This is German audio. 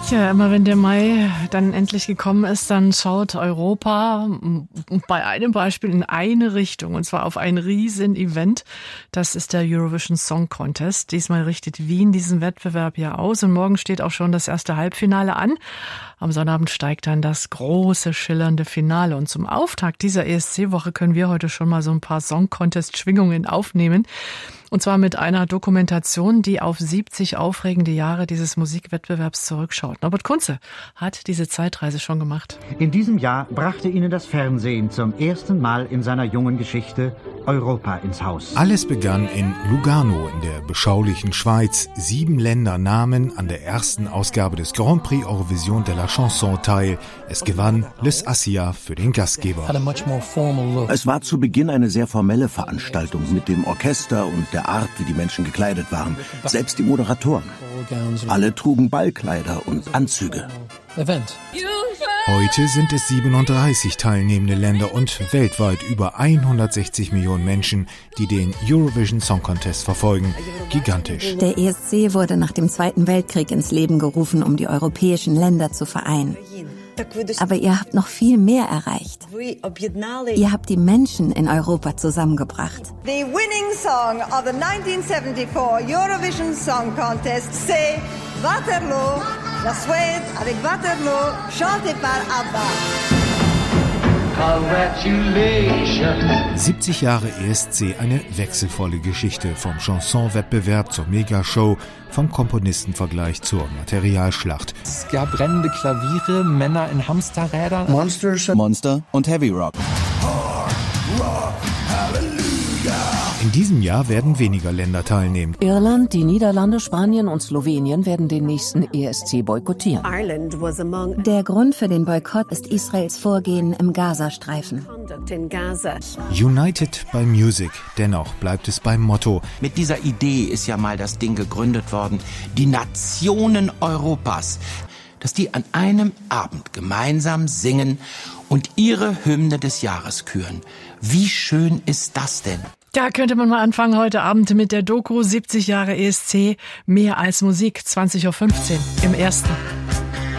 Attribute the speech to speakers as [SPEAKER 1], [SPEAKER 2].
[SPEAKER 1] Ja, immer wenn der Mai dann endlich gekommen ist, dann schaut Europa bei einem Beispiel in eine Richtung, und zwar auf ein Riesen-Event. Das ist der Eurovision Song Contest. Diesmal richtet Wien diesen Wettbewerb ja aus und morgen steht auch schon das erste Halbfinale an. Am Sonnabend steigt dann das große, schillernde Finale. Und zum Auftakt dieser ESC-Woche können wir heute schon mal so ein paar Song-Contest-Schwingungen aufnehmen. Und zwar mit einer Dokumentation, die auf 70 aufregende Jahre dieses Musikwettbewerbs zurückschaut. Norbert Kunze hat diese Zeitreise schon gemacht.
[SPEAKER 2] In diesem Jahr brachte ihnen das Fernsehen zum ersten Mal in seiner jungen Geschichte Europa ins Haus.
[SPEAKER 3] Alles begann in Lugano in der beschaulichen Schweiz. 7 Länder nahmen an der ersten Ausgabe des Grand Prix Eurovision de la Chanson teil. Es gewann Les Assia für den Gastgeber.
[SPEAKER 4] Es war zu Beginn eine sehr formelle Veranstaltung mit dem Orchester und der Art, wie die Menschen gekleidet waren. Selbst die Moderatoren. Alle trugen Ballkleider und Anzüge.
[SPEAKER 3] Heute sind es 37 teilnehmende Länder und weltweit über 160 Millionen Menschen, die den Eurovision Song Contest verfolgen. Gigantisch.
[SPEAKER 5] Der ESC wurde nach dem Zweiten Weltkrieg ins Leben gerufen, um die europäischen Länder zu vereinen. Aber ihr habt noch viel mehr erreicht. Ihr habt die Menschen in Europa zusammengebracht.
[SPEAKER 6] The winning song of the 1974 Eurovision Song Contest, c'est Waterloo, la Suède avec Waterloo, chanté par ABBA.
[SPEAKER 3] 70 Jahre ESC, eine wechselvolle Geschichte, vom Chanson-Wettbewerb zur Megashow, vom Komponistenvergleich zur Materialschlacht.
[SPEAKER 7] Es gab brennende Klaviere, Männer in Hamsterrädern,
[SPEAKER 4] Monster und Heavy Rock.
[SPEAKER 3] In diesem Jahr werden weniger Länder teilnehmen.
[SPEAKER 8] Irland, die Niederlande, Spanien und Slowenien werden den nächsten ESC boykottieren.
[SPEAKER 5] Der Grund für den Boykott ist Israels Vorgehen im Gazastreifen.
[SPEAKER 3] United by Music, dennoch bleibt es beim Motto.
[SPEAKER 9] Mit dieser Idee ist ja mal das Ding gegründet worden, die Nationen Europas, dass die an einem Abend gemeinsam singen und ihre Hymne des Jahres küren. Wie schön ist das denn?
[SPEAKER 1] Ja, könnte man mal anfangen heute Abend mit der Doku 70 Jahre ESC, mehr als Musik, 20:15 Uhr im Ersten.